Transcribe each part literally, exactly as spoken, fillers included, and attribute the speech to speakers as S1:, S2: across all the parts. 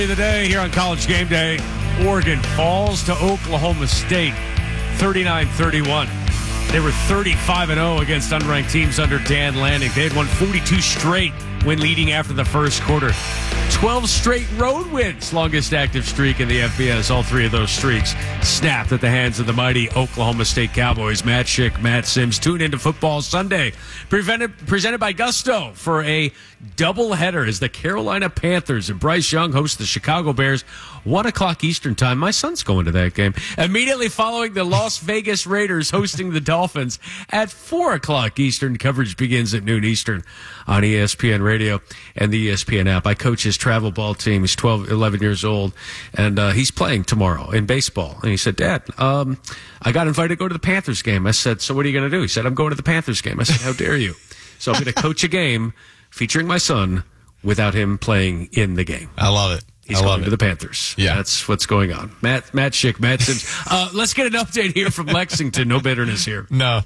S1: The day here on College Game Day, Oregon falls to Oklahoma State thirty-nine thirty-one. They were thirty-five and oh against unranked teams under Dan Lanning. They had won forty-two straight when leading after the first quarter. twelve straight road wins, longest active streak in the F B S. All three of those streaks snapped at the hands of the mighty Oklahoma State Cowboys. Matt Schick, Matt Sims, tune into Football Sunday, presented, presented by Gusto for a doubleheader as the Carolina Panthers and Bryce Young host the Chicago Bears. One o'clock Eastern time. My son's going to that game. Immediately following the Las Vegas Raiders hosting the Dolphins at four o'clock Eastern. Coverage begins at noon Eastern on E S P N Radio and the E S P N app. I coach his travel ball team. He's twelve, eleven years old, and uh, he's playing tomorrow in baseball. And he said, Dad, um, I got invited to go to the Panthers game. I said, so what are you going to do? He said, I'm going to the Panthers game. I said, how dare you? So I'm going to coach a game featuring my son without him playing in the game.
S2: I love it.
S1: He's
S2: I
S1: going
S2: love
S1: to
S2: it.
S1: the Panthers.
S2: Yeah.
S1: That's what's going on. Matt, Matt Schick, Matt Sims. Uh, let's get an update here from Lexington. No bitterness here.
S2: No.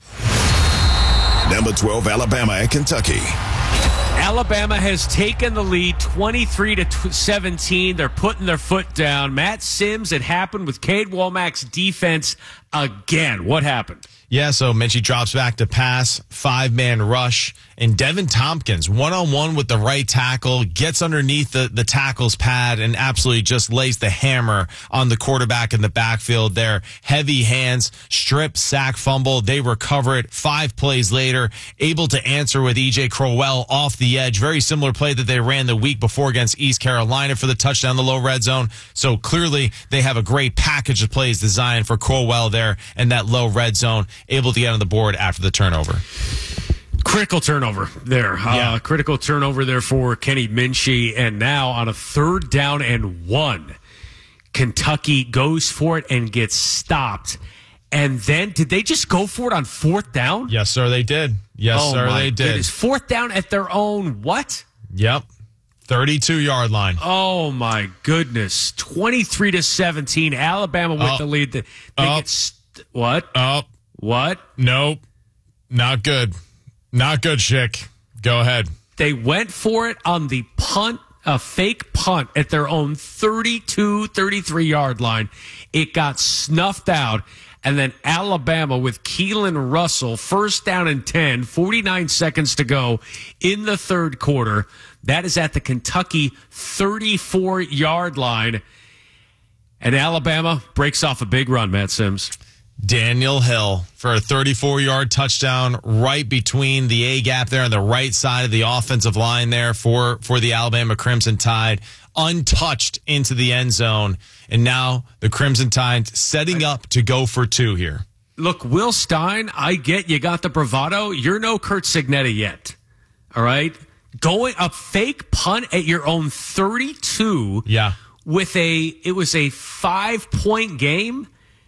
S3: Number twelve, Alabama and Kentucky.
S1: Alabama has taken the lead twenty-three to seventeen. They're putting their foot down. Matt Sims, it happened with Cade Womack's defense again. What happened?
S2: Yeah, so Minchie drops back to pass, five-man rush, and Devin Tompkins, one-on-one with the right tackle, gets underneath the, the tackle's pad and absolutely just lays the hammer on the quarterback in the backfield there. Heavy hands, strip, sack, fumble. They recover it. Five plays later, able to answer with E J Crowell off the edge. Very similar play that they ran the week before against East Carolina for the touchdown in the low red zone. So clearly they have a great package of plays designed for Crowell there in that low red zone, able to get on the board after the turnover.
S1: Critical turnover there.
S2: Yeah.
S1: Uh, critical turnover there for Kenny Minchie. And now on a third down and one, Kentucky goes for it and gets stopped. And then, did they just go for it on fourth down?
S2: Yes, sir, they did. Yes,
S1: oh,
S2: sir,
S1: my
S2: they did.
S1: Goodness. Fourth down at their own what?
S2: Yep. thirty-two-yard line.
S1: Oh, my goodness. twenty-three to seventeen. Alabama with
S2: Up.
S1: the lead. They
S2: Up.
S1: get st- what?
S2: Oh,
S1: What?
S2: nope. Not good. Not good, Schick. Go ahead.
S1: They went for it on the punt, a fake punt at their own thirty-two, thirty-three-yard line. It got snuffed out. And then Alabama with Keelan Russell, first down and ten, forty-nine seconds to go in the third quarter. That is at the Kentucky thirty-four-yard line. And Alabama breaks off a big run, Matt Sims.
S2: Daniel Hill for a thirty-four-yard touchdown right between the A-gap there on the right side of the offensive line there for, for the Alabama Crimson Tide. Untouched into the end zone. And now the Crimson Tide setting up to go for two here.
S1: Look, Will Stein, I get you got the bravado. You're no Kurt Signetta yet. All right? Going a fake punt at your own thirty-two.
S2: Yeah.
S1: With a, it was a five-point game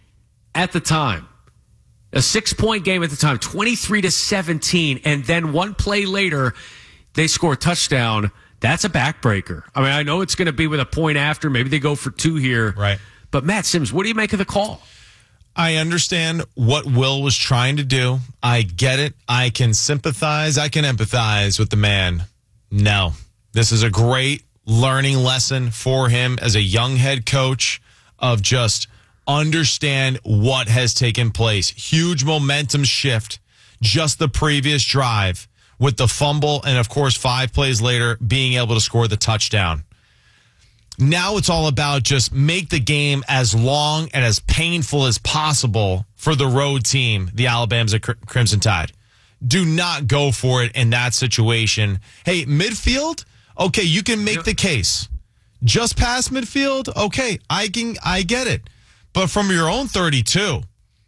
S1: at the time. A six-point game at the time, twenty-three to seventeen. And then one play later, they score a touchdown. That's a backbreaker. I mean, I know it's going to be with a point after. Maybe they go for two here.
S2: Right.
S1: But Matt Sims, what do you make of the call?
S2: I understand what Will was trying to do. I get it. I can sympathize. I can empathize with the man. No. This is a great learning lesson for him as a young head coach of just understand what has taken place. Huge momentum shift. Just the previous drive with the fumble and, of course, five plays later being able to score the touchdown. Now it's all about just make the game as long and as painful as possible for the road team, the Alabama Crimson Tide. Do not go for it in that situation. Hey, midfield, okay, you can make the case. Just past midfield, okay, I can, I get it. But from your own thirty-two,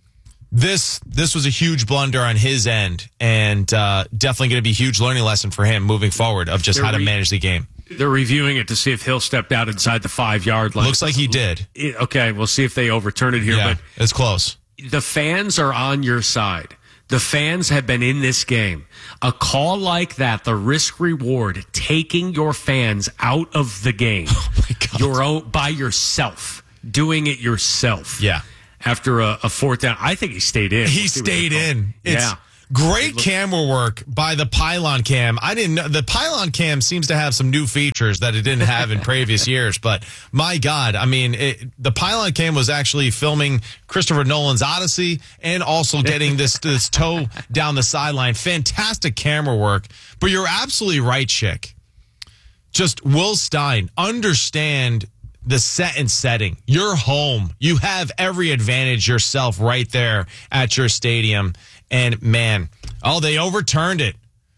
S2: this this was a huge blunder on his end, and uh, definitely going to be a huge learning lesson for him moving forward of just
S1: They're
S2: how to
S1: re-
S2: manage the game.
S1: They're reviewing it to see if Hill stepped out inside the five-yard line.
S2: Looks like he did.
S1: It- okay, we'll see if they overturn it here.
S2: Yeah,
S1: But
S2: it's close.
S1: the fans are on your side. The fans have been in this game. A call like that, the risk reward, taking your fans out of the game.
S2: Oh my God.
S1: You're out by yourself, doing it yourself.
S2: Yeah.
S1: After a, a fourth down, I think he stayed in.
S2: He
S1: We'll see what
S2: stayed
S1: they call.
S2: in. It's
S1: Yeah.
S2: Great camera work by the Pylon Cam. I didn't know. The Pylon Cam seems to have some new features that it didn't have in previous years. But my God, I mean, it, the Pylon Cam was actually filming Christopher Nolan's Odyssey and also getting this, this toe down the sideline. Fantastic camera work. But you're absolutely right, Chick. Just Will Stein, understand the set and setting. You're home. You have every advantage yourself right there at your stadium. And, man, oh, they overturned it.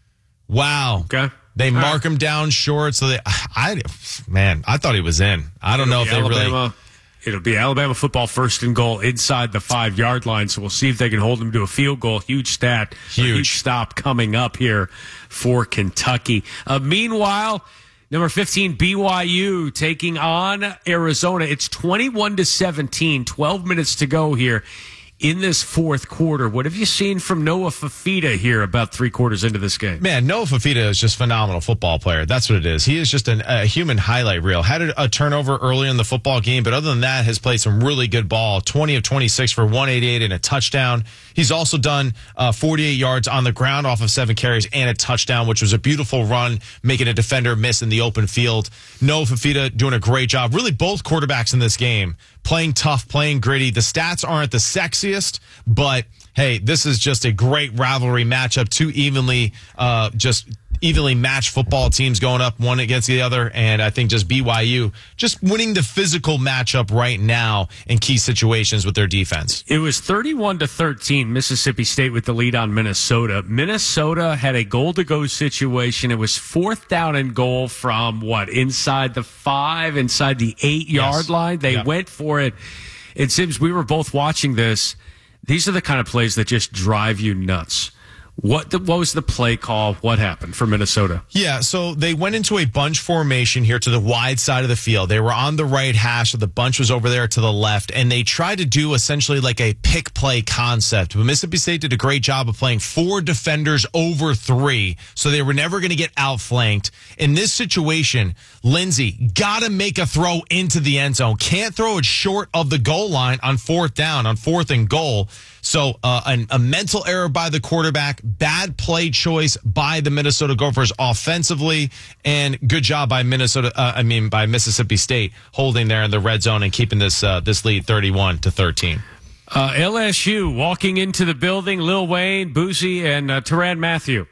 S2: Wow.
S1: Okay.
S2: They
S1: All
S2: mark
S1: right.
S2: him down short. So, they, I, man, I thought he was in. I don't
S1: It'll
S2: know if
S1: be
S2: they
S1: Alabama,
S2: really.
S1: It'll be Alabama football first and goal inside the five-yard line. So we'll see if they can hold them to a field goal. Huge stat.
S2: Huge.
S1: Huge stop coming up here for Kentucky. Uh, meanwhile, number fifteen, B Y U taking on Arizona. It's twenty-one to seventeen, twelve minutes to go here in this fourth quarter. What have you seen from Noah Fafita here about three quarters into this game?
S2: Man, Noah Fafita is just a phenomenal football player. That's what it is. He is just an, a human highlight reel. Had a, a turnover early in the football game, but other than that, has played some really good ball. twenty of twenty-six for one eighty-eight and a touchdown. He's also done uh, forty-eight yards on the ground off of seven carries and a touchdown, which was a beautiful run, making a defender miss in the open field. Noah Fafita doing a great job. Really, both quarterbacks in this game playing tough, playing gritty. The stats aren't the sexiest, but hey, this is just a great rivalry matchup. Two evenly, uh, just evenly matched football teams going up one against the other. And I think just B Y U just winning the physical matchup right now in key situations with their defense.
S1: It was thirty-one to thirteen, Mississippi State with the lead on Minnesota. Minnesota had a goal-to-go situation. It was fourth down and goal from, what, inside the five, inside the eight-yard
S2: Yes.
S1: line? They
S2: Yep.
S1: went for it. It seems we were both watching this. These are the kind of plays that just drive you nuts. What the, what was the play call? What happened for Minnesota?
S2: Yeah, so they went into a bunch formation here to the wide side of the field. They were on the right hash, so the bunch was over there to the left, and they tried to do essentially like a pick play concept. But Mississippi State did a great job of playing four defenders over three, so they were never going to get outflanked. In this situation, Lindsey got to make a throw into the end zone. Can't throw it short of the goal line on fourth down, on fourth and goal. So uh, an, a mental error by the quarterback, bad play choice by the Minnesota Gophers offensively, and good job by Minnesota. Uh, I mean, by Mississippi State holding there in the red zone and keeping this uh, this lead thirty-one to thirteen.
S1: Uh, L S U walking into the building, Lil Wayne, Boosie, and uh, Tyrann Mathieu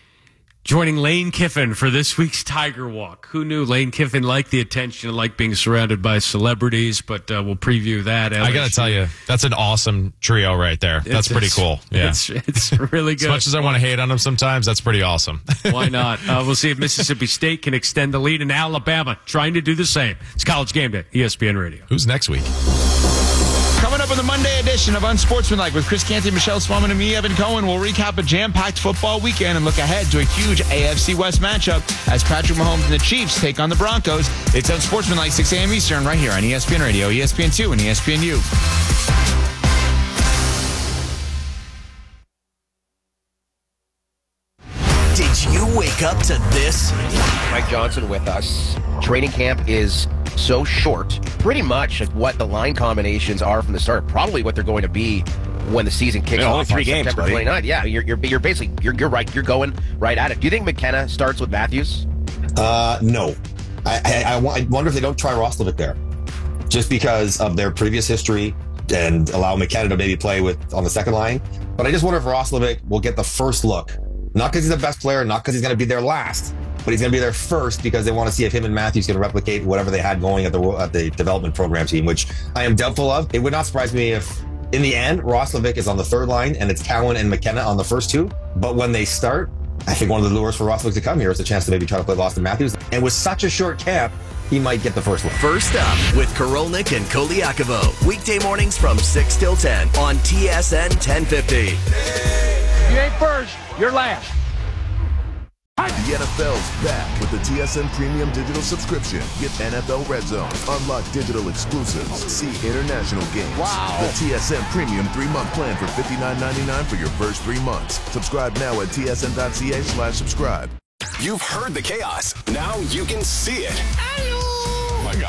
S1: joining Lane Kiffin for this week's Tiger Walk. Who knew Lane Kiffin liked the attention and liked being surrounded by celebrities, but uh, we'll preview that. L S U.
S2: I got to tell you, that's an awesome trio right there. That's
S1: It's-
S2: pretty
S1: it's-
S2: cool. Yeah.
S1: It's, it's really good.
S2: As much as I want to hate on them sometimes, that's pretty awesome.
S1: Why not? Uh, we'll see if Mississippi State can extend the lead, and Alabama trying to do the same. It's College Game Day, E S P N Radio.
S2: Who's next week?
S4: Coming up on the Monday edition of Unsportsmanlike with Chris Canty, Michelle Swellman, and me, Evan Cohen, we'll recap a jam-packed football weekend and look ahead to a huge A F C West matchup as Patrick Mahomes and the Chiefs take on the Broncos. It's Unsportsmanlike, six a.m. Eastern, right here on E S P N Radio, E S P N two, and E S P N U.
S5: Did you wake up to this?
S6: Mike Johnson with us. Training camp is so short. Pretty much what the line combinations are from the start. Probably what they're going to be when the season kicks
S5: Yeah,
S6: off
S5: only three
S6: on
S5: games,
S6: September
S5: buddy.
S6: twenty-ninth. Yeah, you're, you're you're basically you're you're right. You're going right at it. Do you think McKenna starts with Matthews?
S7: Uh, no. I, I, I, wa- I wonder if they don't try Roslovic there, just because of their previous history, and allow McKenna to maybe play with on the second line. But I just wonder if Roslovic will get the first look, not because he's the best player, not because he's going to be there last, but he's going to be there first because they want to see if him and Matthews can replicate whatever they had going at the at the development program team, which I am doubtful of. It would not surprise me if, in the end, Roslovic is on the third line and it's Cowan and McKenna on the first two. But when they start, I think one of the lures for Roslovic to come here is a chance to maybe try to play Austin Matthews. And with such a short camp, he might get the first look.
S5: First up with Korolnik and Koliakovo. Weekday mornings from six till ten on T S N ten fifty.
S8: You ain't first, you're last.
S3: The N F L's back with the T S N Premium Digital Subscription. Get N F L Red Zone, unlock digital exclusives, see international games.
S8: Wow.
S3: The T S N Premium three-month plan for fifty-nine ninety-nine for your first three months. Subscribe now at T S N dot C A slash subscribe.
S9: You've heard the chaos. Now you can see it. Oh my gosh. Watch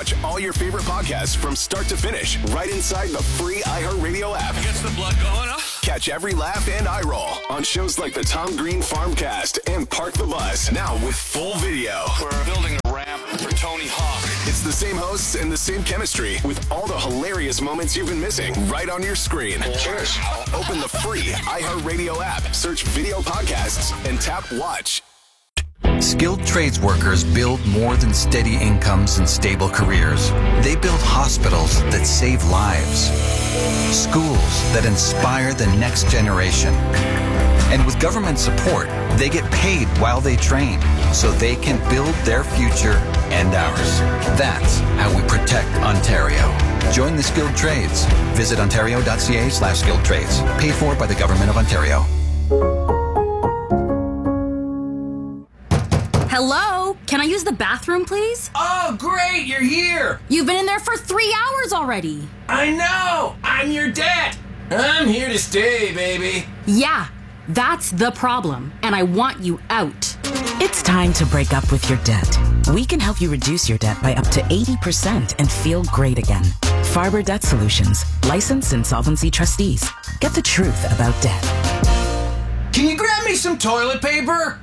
S9: Watch all your favorite podcasts from start to finish right inside the free iHeartRadio app.
S10: Gets the blood going up.
S9: Catch every laugh and eye roll on shows like the Tom Green Farmcast and Park the Bus. Now with full video.
S10: We're building a ramp for Tony Hawk.
S9: It's the same hosts and the same chemistry with all the hilarious moments you've been missing right on your screen.
S10: Cheers.
S9: Open the free iHeartRadio app, search video podcasts, and tap watch.
S11: Skilled trades workers build more than steady incomes and stable careers. They build hospitals that save lives, schools that inspire the next generation. And with government support, they get paid while they train so they can build their future and ours. That's how we protect Ontario. Join the skilled trades. Visit ontario.ca slash skilled trades. Paid for by the Government of Ontario.
S12: Hello? Can I use the bathroom, please?
S13: Oh, great, you're here.
S12: You've been in there for three hours already.
S13: I know. I'm your dad. I'm here to stay, baby.
S12: Yeah, that's the problem, and I want you out.
S14: It's time to break up with your debt. We can help you reduce your debt by up to eighty percent and feel great again. Farber Debt Solutions, licensed insolvency trustees. Get the truth about debt.
S13: Can you grab me some toilet paper?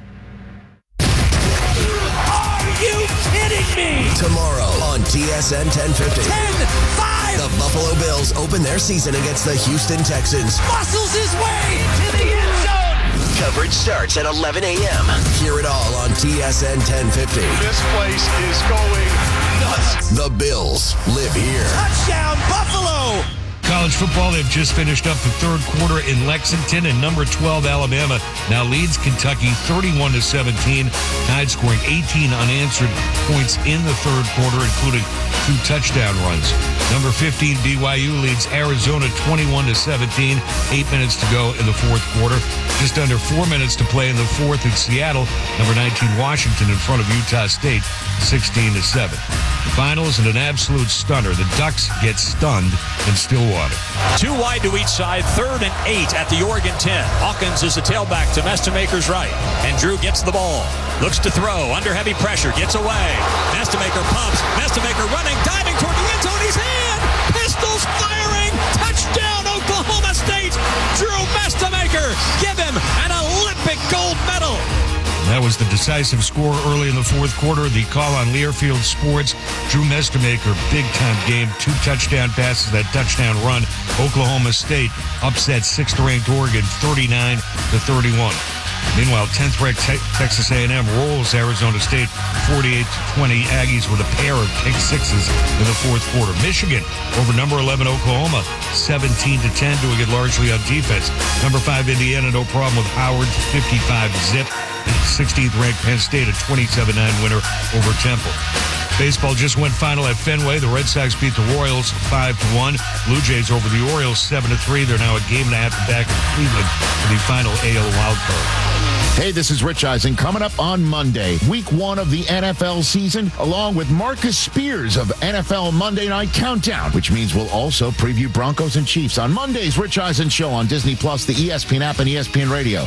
S10: Are you kidding me?
S5: Tomorrow on T S N ten fifty.
S10: ten five.
S5: The Buffalo Bills open their season against the Houston Texans.
S10: Muscles his way to the end zone.
S5: Coverage starts at eleven a.m. Hear it all on T S N ten fifty.
S10: This place is going nuts.
S5: The Bills live here.
S10: Touchdown, Buffalo.
S1: College football, they've just finished up the third quarter in Lexington, and number twelve Alabama now leads Kentucky thirty-one to seventeen. Tide scoring eighteen unanswered points in the third quarter, including two touchdown runs. Number fifteen B Y U leads Arizona twenty-one to seventeen. Eight minutes to go in the fourth quarter. Just under four minutes to play in the fourth in Seattle. Number nineteen Washington in front of Utah State, sixteen to seven. Finals and an absolute stunner. The Ducks get stunned in Stillwater.
S15: Two wide to each side, third and eight at the Oregon ten. Hawkins is the tailback to Mestemaker's right. And Drew gets the ball. Looks to throw, under heavy pressure, gets away. Mestemaker pumps. Mestemaker running, diving toward the end zone. He's in! Pistols firing! Touchdown, Oklahoma State! Drew Mestemaker! Give him an Olympic gold medal!
S1: That was the decisive score early in the fourth quarter. The call on Learfield Sports. Drew Mestemaker, big-time game. Two touchdown passes, that touchdown run. Oklahoma State upset sixth-ranked Oregon thirty-nine to thirty-one. Meanwhile, tenth-ranked te- Texas A and M rolls Arizona State forty-eight to twenty. Aggies with a pair of pick sixes in the fourth quarter. Michigan over number eleven Oklahoma seventeen to ten, doing it largely on defense. Number five Indiana, no problem with Howard, fifty-five zip. sixteenth-ranked Penn State, a twenty-seven nine winner over Temple. Baseball just went final at Fenway. The Red Sox beat the Royals five to one. Blue Jays over the Orioles seven to three. They're now a game and a half back in Cleveland for the final A L wildcard.
S16: Hey, this is Rich Eisen. Coming up on Monday, week one of the N F L season, along with Marcus Spears of N F L Monday Night Countdown, which means we'll also preview Broncos and Chiefs on Monday's Rich Eisen Show on Disney Plus, the E S P N app, and E S P N Radio.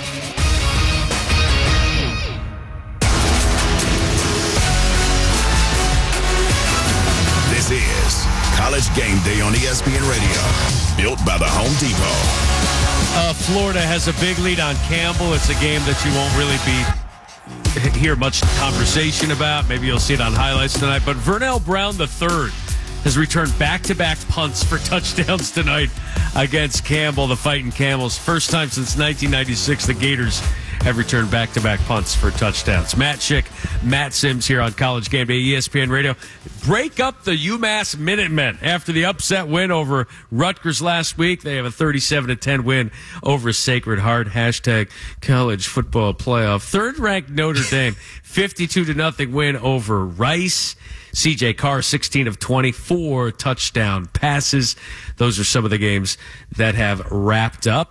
S9: This is College Game Day on E S P N Radio, built by the Home Depot.
S1: Uh, Florida has a big lead on Campbell. It's a game that you won't really be hear much conversation about. Maybe you'll see it on highlights tonight. But Vernell Brown the third has returned back-to-back punts for touchdowns tonight against Campbell, the Fighting Camels. First time since nineteen ninety-six the Gators have returned back-to-back punts for touchdowns. Matt Schick, Matt Sims here on College Game Day, E S P N Radio. Break up the UMass Minutemen after the upset win over Rutgers last week. They have a thirty-seven to ten win over Sacred Heart. Hashtag college football playoff. Third-ranked Notre Dame, fifty-two to nothing win over Rice. C J Carr, sixteen of twenty-four touchdown passes. Those are some of the games that have wrapped up.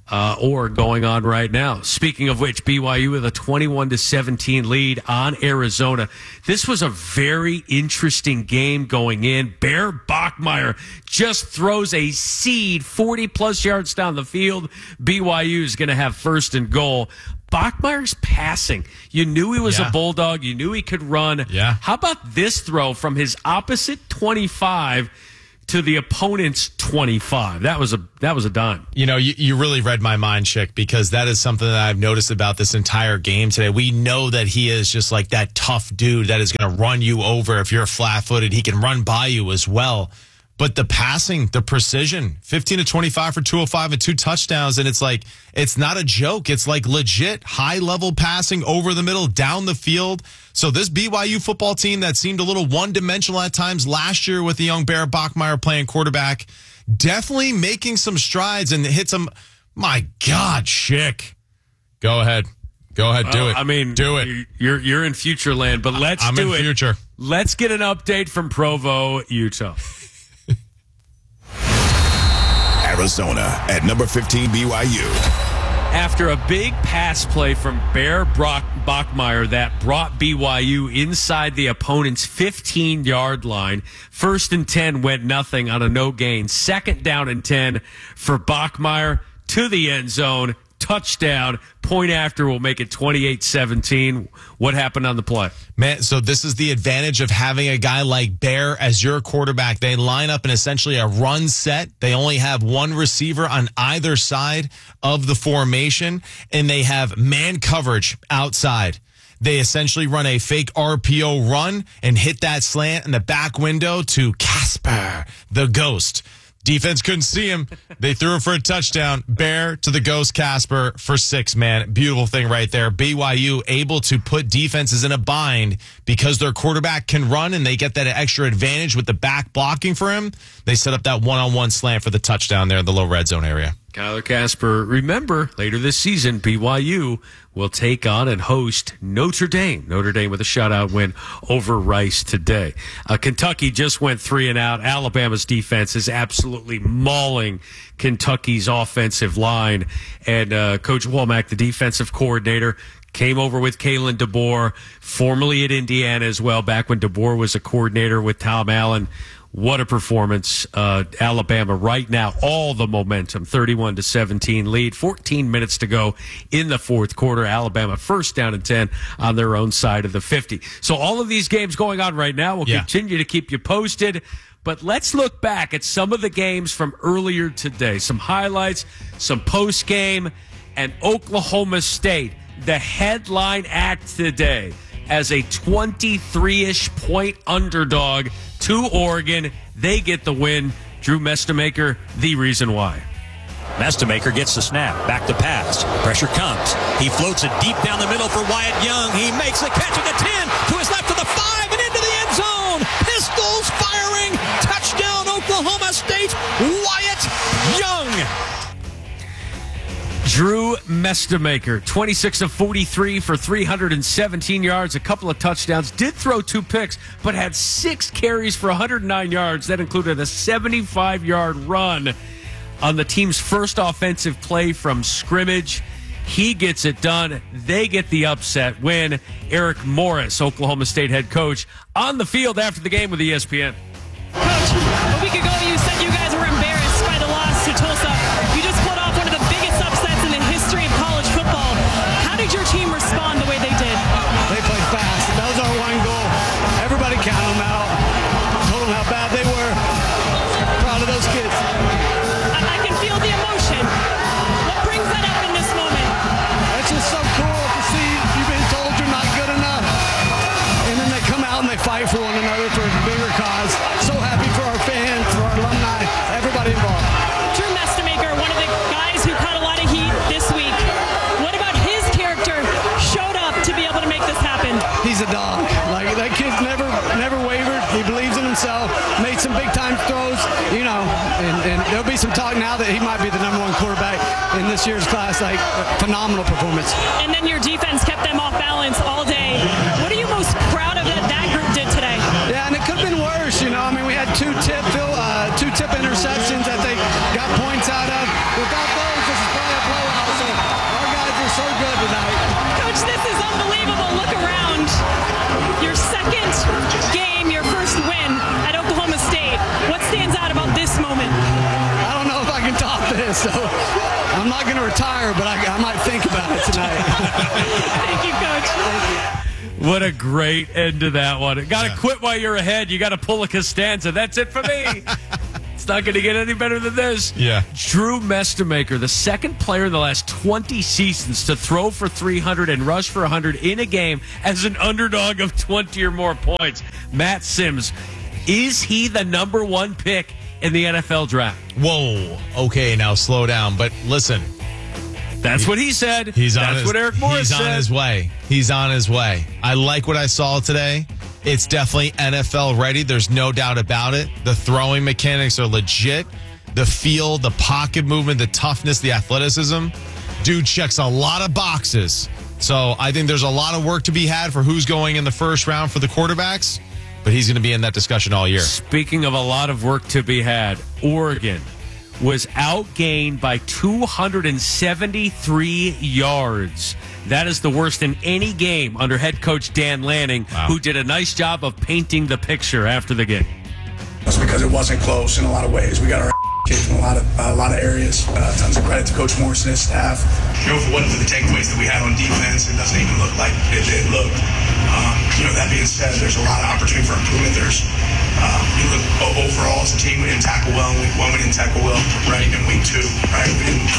S1: uh, or going on right now. Speaking of which, B Y U with a twenty-one to seventeen lead on Arizona. This was a very interesting game going in. Bear Bachmeier just throws a seed forty plus yards down the field. B Y U is going to have first and goal. Bachmeier's passing. You knew he was
S2: Yeah.
S1: a Bulldog. You knew he could run.
S2: Yeah.
S1: How about this throw from his opposite twenty-five to the opponent's twenty-five? That was a that was a dime.
S2: You know, you, you really read my mind, Chick, because that is something that I've noticed about this entire game today. We know that he is just like that tough dude that is going to run you over if you're flat-footed. He can run by you as well. But the passing, the precision, fifteen to twenty-five for two oh five and two touchdowns. And it's like, it's not a joke. It's like legit high-level passing over the middle, down the field. So this B Y U football team that seemed a little one-dimensional at times last year with the young Bear Bachmeier playing quarterback, definitely making some strides and hit some, my God, Chick. Go ahead. Go ahead, do
S1: Uh,
S2: it.
S1: I mean,
S2: do it.
S1: You're you're in future land, but let's
S2: I'm
S1: do
S2: in
S1: it.
S2: future.
S1: Let's get an update from Provo, Utah.
S9: Arizona at number fifteen, B Y U.
S1: After a big pass play from Bear Brock Bachmeier that brought B Y U inside the opponent's fifteen-yard line, first and ten went nothing on a no gain. Second down and ten for Bachmeier to the end zone. Touchdown. Point after will make it twenty-eight seventeen. What happened on the play?
S2: Man, so this is the advantage of having a guy like Bear as your quarterback. They line up in essentially a run set. They only have one receiver on either side of the formation, and they have man coverage outside. They essentially run a fake R P O run and hit that slant in the back window to Casper, the ghost. Defense couldn't see him. They threw him for a touchdown. Bear to the ghost Casper for six, man. Beautiful thing right there. B Y U able to put defenses in a bind because their quarterback can run and they get that extra advantage with the back blocking for him. They set up that one-on-one slant for the touchdown there in the low red zone area.
S1: Kyler Casper, remember, later this season, B Y U will take on and host Notre Dame. Notre Dame with a shutout win over Rice today. Uh, Kentucky just went three and out. Alabama's defense is absolutely mauling Kentucky's offensive line. And uh, Coach Womack, the defensive coordinator, came over with Kalen DeBoer, formerly at Indiana as well, back when DeBoer was a coordinator with Tom Allen. What a performance. Uh, Alabama right now, all the momentum, thirty-one to seventeen lead, fourteen minutes to go in the fourth quarter. Alabama first down and ten on their own side of the fifty. So all of these games going on right now. We'll
S2: Yeah.
S1: continue to keep you posted. But let's look back at some of the games from earlier today. Some highlights, some post-game, and Oklahoma State, the headline act today as a twenty-three-ish point underdog to Oregon. They get the win. Drew Mestemaker, the reason why.
S15: Mestemaker gets the snap, back to pass. Pressure comes. He floats it deep down the middle for Wyatt Young. He makes the catch at the ten, to his left to the five, and into the end zone. Pistols firing. Touchdown, Oklahoma State. Wyatt Young.
S1: Drew Mestemaker, twenty-six of forty-three for three hundred seventeen yards, a couple of touchdowns, did throw two picks, but had six carries for one hundred nine yards. That included a seventy-five-yard run on the team's first offensive play from scrimmage. He gets it done. They get the upset win. Eric Morris, Oklahoma State head coach, on the field after the game with E S P N.
S17: Coach, a week ago you said you guys were embarrassed by the loss to Tulsa. You just pulled off one of the biggest upsets in the history of college football. How did your team respond the way they did?
S18: They played fast. That was our one goal. Everybody counted them out. Told them how bad they were. Proud of those kids.
S17: I, I can feel the emotion. What brings that up in this moment?
S18: It's just so cool to see you've been told you're not good enough. And then they come out and they fight for one another for a bigger cause. So happy for our fans, for our alumni, everybody involved.
S17: Drew Mestemaker, one of the guys who caught a lot of heat this week. What about his character showed up to be able to make this happen?
S18: He's a dog. Like, that kid never never wavered. He believes in himself. Made some big time throws, you know, and, and there'll be some talk now that he might be the number one quarterback in this year's class. Like, phenomenal performance.
S17: And then your defense kept them off balance all day. What are you most proud of that that group did today?
S18: Yeah, and it could have been worse, you know. I mean, we had two tip uh, two tip interceptions that they got points out of. Without those, this is probably a blowout. So I'm not going to retire, but I, I might think about it tonight.
S17: Thank you, Coach. Thank
S1: you. What a great end to that one. Got to yeah. quit while you're ahead. You got to pull a Costanza. That's it for me. It's not going to get any better than this.
S2: Yeah.
S1: Drew Mestemaker, the second player in the last twenty seasons to throw for three hundred and rush for one hundred in a game as an underdog of twenty or more points. Matt Sims, is he the number one pick in the N F L draft?
S2: Whoa. Okay, now slow down. But listen.
S1: That's he, what he said.
S2: He's on
S1: That's
S2: his,
S1: what Eric Morris
S2: he's
S1: said.
S2: He's on his way. He's on his way. I like what I saw today. It's definitely N F L ready. There's no doubt about it. The throwing mechanics are legit. The feel, the pocket movement, the toughness, the athleticism. Dude checks a lot of boxes. So I think there's a lot of work to be had for who's going in the first round for the quarterbacks. But he's going to be in that discussion all year.
S1: Speaking of a lot of work to be had, Oregon was outgained by two hundred seventy-three yards. That is the worst in any game under head coach Dan Lanning, wow. who did a nice job of painting the picture after the game.
S19: That's because it wasn't close in a lot of ways. We got our kicked in a lot of uh, a lot of areas. Uh, tons of credit to Coach Morris and his staff. You know, if it wasn't for the takeaways that we had on defense, it doesn't even look like it, it looked. Um, you know, that being said, there's a lot of opportunity for improvement. There's Um, you look overall as a team, we didn't tackle well in week one, we didn't tackle well, right, in week two, right? We didn't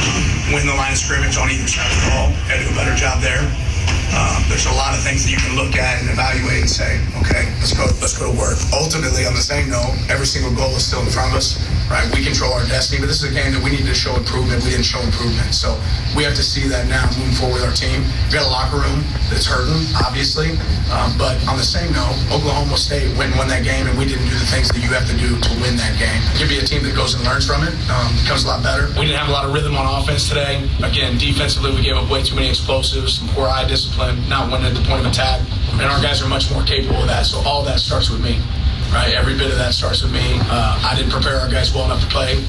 S19: win the line of scrimmage on either side of the ball. Got to do a better job there. Um, there's a lot of things that you can look at and evaluate and say, okay, let's go, let's go to work. Ultimately, on the same note, every single goal is still in front of us, right? We control our destiny, but this is a game that we need to show improvement. We didn't show improvement, so we have to see that now moving forward with our team. We got a locker room that's hurting, obviously, um, but on the same note, Oklahoma State went and won that game, and we didn't do the things that you have to do to win that game. It could be a team that goes and learns from it, um, becomes a lot better. We didn't have a lot of rhythm on offense today. Again, defensively, we gave up way too many explosives, some poor eye discipline, not winning at the point of attack, and our guys are much more capable of that. So all of that starts with me, right? Every bit of that starts with me. Uh, I didn't prepare our guys well enough to play.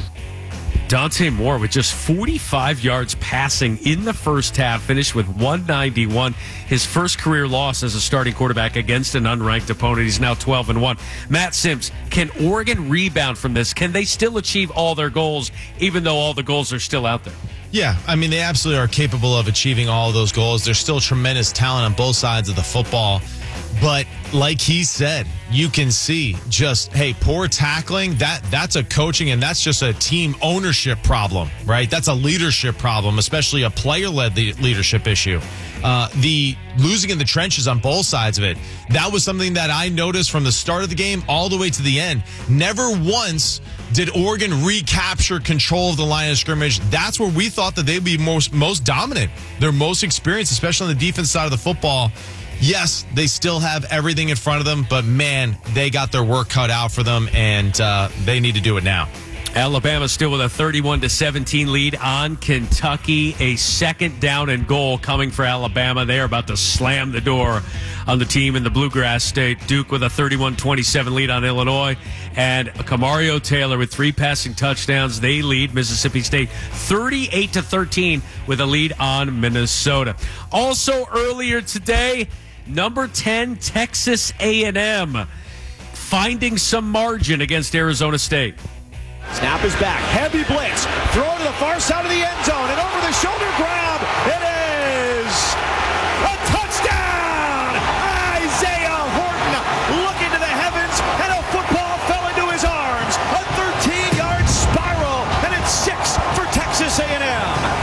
S1: Dante Moore with just forty-five yards passing in the first half, finished with one ninety-one. His first career loss as a starting quarterback against an unranked opponent. He's now twelve and one. Matt Sims, can Oregon rebound from this? Can they still achieve all their goals, even though all the goals are still out there?
S2: Yeah, I mean, they absolutely are capable of achieving all of those goals. There's still tremendous talent on both sides of the football. But like he said, you can see just, hey, poor tackling, that that's a coaching and that's just a team ownership problem, right? That's a leadership problem, especially a player-led leadership issue. Uh, the losing in the trenches on both sides of it, that was something that I noticed from the start of the game all the way to the end. Never once did Oregon recapture control of the line of scrimmage. That's where we thought that they'd be most, most dominant. They're most experienced, especially on the defense side of the football. Yes, they still have everything in front of them, but man, they got their work cut out for them, and uh, they need to do it now.
S1: Alabama still with a thirty-one to seventeen lead on Kentucky. A second down and goal coming for Alabama. They are about to slam the door on the team in the Bluegrass State. Duke with a thirty-one twenty-seven lead on Illinois. And Camario Taylor with three passing touchdowns. They lead Mississippi State thirty-eight to thirteen with a lead on Minnesota. Also earlier today, number ten, Texas A and M finding some margin against Arizona State.
S8: Snap is back. Heavy blitz. Throw to the far side of the end zone. And over the shoulder grab. It is a touchdown. Isaiah Horton looking to the heavens. And a football fell into his arms. A thirteen-yard spiral. And it's six for Texas A and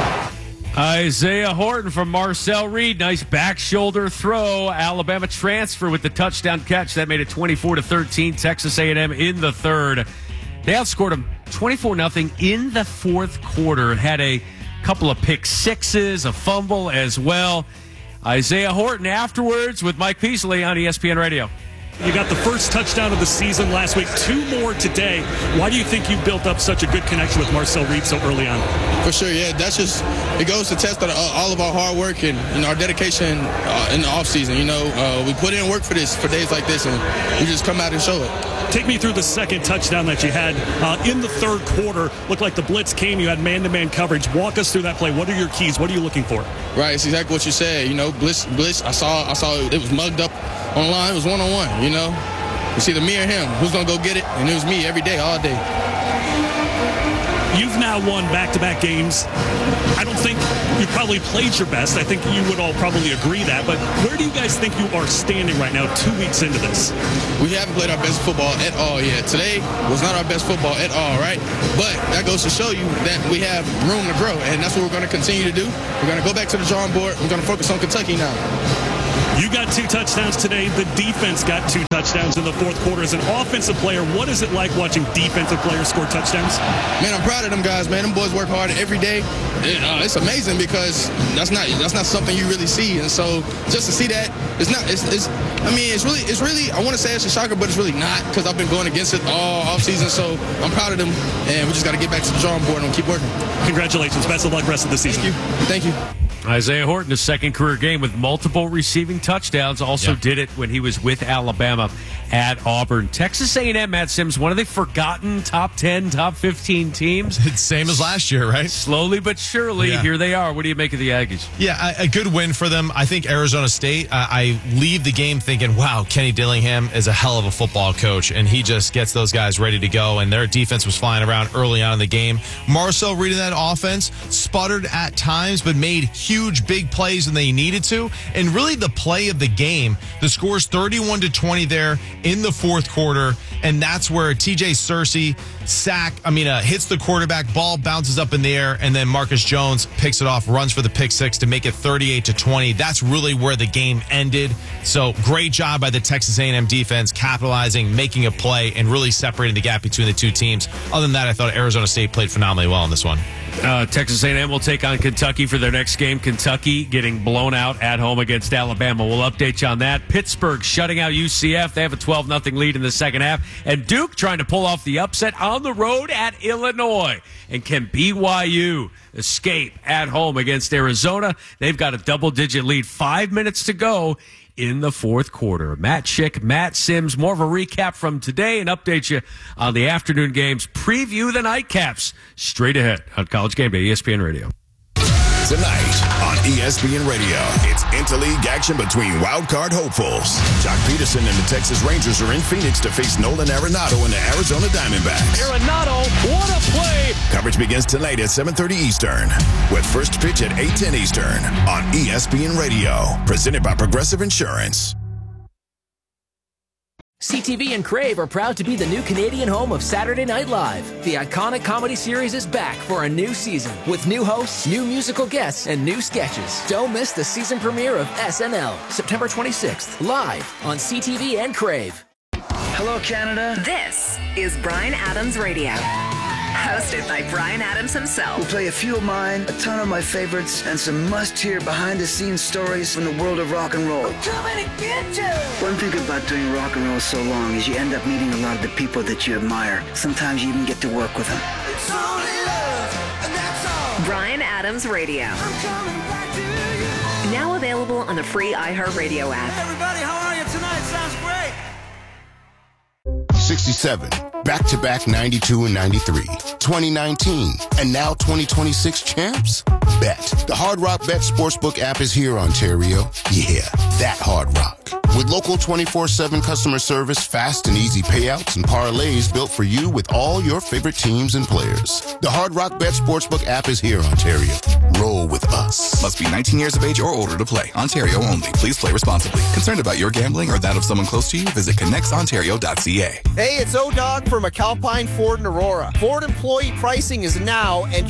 S8: M.
S1: Isaiah Horton from Marcel Reed. Nice back shoulder throw. Alabama transfer with the touchdown catch. That made it twenty-four to thirteen. Texas A and M in the third. They outscored them twenty-four nothing in the fourth quarter. Had a couple of pick sixes, a fumble as well. Isaiah Horton afterwards with Mike Peasley on E S P N Radio.
S20: You got the first touchdown of the season last week, two more today. Why do you think you built up such a good connection with Marcel Reed so early on?
S21: For sure, yeah. That's just, it goes to test all of our hard work and, you know, our dedication uh, in the offseason. You know, uh, we put in work for this, for days like this, and we just come out and show it.
S20: Take me through the second touchdown that you had uh, in the third quarter. Looked like the blitz came. You had man-to-man coverage. Walk us through that play. What are your keys? What are you looking for?
S21: Right, it's exactly what you said. You know, blitz, blitz. I saw, I saw it was mugged up on the line. It was one-on-one. You know, it's either me or him. Who's gonna go get it? And it was me every day, all day.
S20: You've now won back-to-back games. I don't think you probably played your best. I think you would all probably agree that. But where do you guys think you are standing right now, two weeks into this?
S21: We haven't played our best football at all yet. Today was not our best football at all, right? But that goes to show you that we have room to grow, and that's what we're going to continue to do. We're going to go back to the drawing board. We're going to focus on Kentucky now.
S20: You got two touchdowns today. The defense got two touchdowns in the fourth quarter. As an offensive player, what is it like watching defensive players score touchdowns?
S21: Man, I'm proud of them guys, man. Them boys work hard every day. It, uh, it's amazing because that's not that's not something you really see. And so just to see that, it's not, it's, it's I mean, it's really, it's really, I want to say it's a shocker, but it's really not because I've been going against it all offseason. So I'm proud of them, and we just got to get back to the drawing board and keep working.
S20: Congratulations. Best of luck rest of the season.
S21: Thank you. Thank you.
S1: Isaiah Horton, his second career game with multiple receiving touchdowns, also yeah. did it when he was with Alabama at Auburn. Texas A and M, Matt Sims, one of the forgotten top ten, top fifteen teams.
S2: It's same as last year, right?
S1: Slowly but surely, yeah. here they are. What do you make of the Aggies?
S2: Yeah, a, a good win for them. I think Arizona State, uh, I leave the game thinking, wow, Kenny Dillingham is a hell of a football coach, and he just gets those guys ready to go, and their defense was flying around early on in the game. Marcel Reed in that offense sputtered at times, but made huge Huge, big plays when they needed to. And really the play of the game, the score's thirty-one to twenty there in the fourth quarter. And that's where T J Searcy sack, I mean, uh, hits the quarterback, ball bounces up in the air, and then Marcus Jones picks it off, runs for the pick six to make it thirty-eight to twenty. That's really where the game ended. So great job by the Texas A and M defense, capitalizing, making a play, and really separating the gap between the two teams. Other than that, I thought Arizona State played phenomenally well in this one.
S1: Uh, Texas A and M will take on Kentucky for their next game. Kentucky getting blown out at home against Alabama. We'll update you on that. Pittsburgh shutting out U C F. They have a twelve nothing lead in the second half. And Duke trying to pull off the upset on the road at Illinois. And can B Y U escape at home against Arizona? They've got a double-digit lead. Five minutes to go in the fourth quarter. Matt Schick, Matt Sims, more of a recap from today and update you on the afternoon games. Preview the nightcaps straight ahead on College Game Day, E S P N Radio.
S9: Tonight on E S P N Radio, it's interleague action between wildcard hopefuls. Jock Peterson and the Texas Rangers are in Phoenix to face Nolan Arenado and the Arizona Diamondbacks.
S8: Arenado, what a play!
S9: Coverage begins tonight at seven thirty Eastern, with first pitch at eight ten Eastern on E S P N Radio, presented by Progressive Insurance.
S4: C T V and Crave are proud to be the new Canadian home of Saturday Night Live. The iconic comedy series is back for a new season with new hosts, new musical guests, and new sketches. Don't miss the season premiere of S N L, September twenty-sixth, live on C T V and Crave.
S22: Hello, Canada.
S23: This is Bryan Adams Radio. Hosted by Bryan Adams himself.
S22: We'll play a few of mine, a ton of my favorites, and some must-hear behind-the-scenes stories from the world of rock and roll.
S23: I'm coming to get you!
S22: One thing about doing rock and roll so long is you end up meeting a lot of the people that you admire. Sometimes you even get to work with them.
S23: It's only love, and that's all. Bryan Adams Radio. I'm coming back to you. Now available on the free iHeartRadio app.
S10: Hey everybody, how are you tonight? Sounds great.
S24: sixty-seven, back-to-back ninety-two and ninety-three, twenty nineteen, and now twenty twenty-six champs? Bet. The Hard Rock Bet Sportsbook app is here, Ontario. Yeah, that Hard Rock. With local twenty-four seven customer service, fast and easy payouts, and parlays built for you with all your favorite teams and players. The Hard Rock Bet Sportsbook app is here, Ontario. Roll with us.
S25: Must be nineteen years of age or older to play. Ontario only. Please play responsibly. Concerned about your gambling or that of someone close to you? Visit connects ontario dot c a.
S26: Hey, it's O-Dog from McAlpine Ford and Aurora. Ford employee pricing is now, and